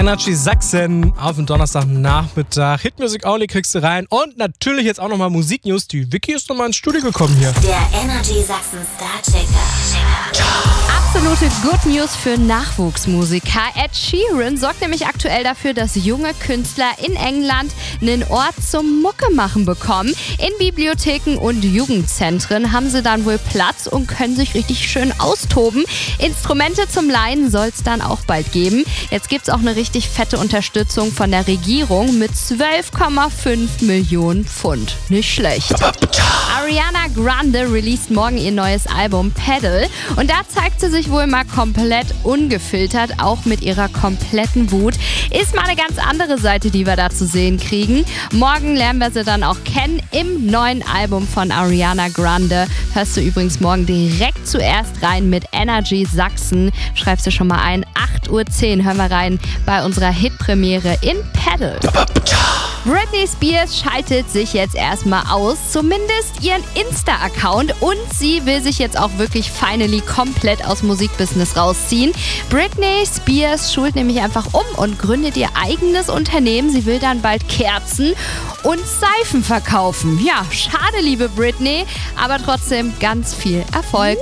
Energy Sachsen auf dem Donnerstagnachmittag. Hitmusic Only kriegst du rein. Und natürlich jetzt auch nochmal Musiknews. Die Vicky ist nochmal ins Studio gekommen hier. Der Energy Sachsen Starchecker. Absolute Good News für Nachwuchsmusiker. Ed Sheeran sorgt nämlich aktuell dafür, dass junge Künstler in England einen Ort zum Muckemachen bekommen. In Bibliotheken und Jugendzentren haben sie dann wohl Platz und können sich richtig schön austoben. Instrumente zum Leihen soll es dann auch bald geben. Jetzt gibt es auch eine richtig fette Unterstützung von der Regierung mit 12,5 Millionen Pfund. Nicht schlecht. Ariana Grande released morgen ihr neues Album Pedal und da zeigt sie sich wohl mal komplett ungefiltert, auch mit ihrer kompletten Wut. Ist mal eine ganz andere Seite, die wir da zu sehen kriegen. Morgen lernen wir sie dann auch kennen im neuen Album von Ariana Grande. Hörst du übrigens morgen direkt zuerst rein mit Energy Sachsen. Schreibst du schon mal ein, 8:10 Uhr hören wir rein bei unserer Hitpremiere in Pedal. Britney Spears schaltet sich jetzt erstmal aus, zumindest ihren Insta-Account, und sie will sich jetzt auch wirklich finally komplett aus Musikbusiness rausziehen. Britney Spears schult nämlich einfach um und gründet ihr eigenes Unternehmen. Sie will dann bald Kerzen und Seifen verkaufen. Ja, schade, liebe Britney, aber trotzdem ganz viel Erfolg.